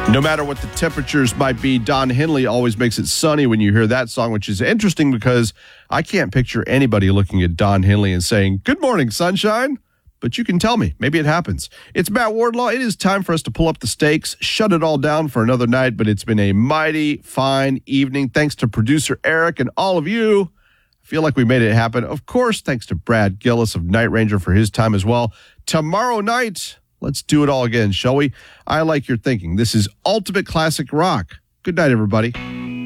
No matter what the temperatures might be, Don Henley always makes it sunny when you hear that song, which is interesting because I can't picture anybody looking at Don Henley and saying, "Good morning, sunshine." But you can tell me. Maybe it happens. It's Matt Wardlaw. It is time for us to pull up the stakes, shut it all down for another night, but it's been a mighty fine evening. Thanks to producer Eric and all of you. I feel like we made it happen. Of course, thanks to Brad Gillis of Night Ranger for his time as well. Tomorrow night, let's do it all again, shall we? I like your thinking. This is Ultimate Classic Rock. Good night, everybody.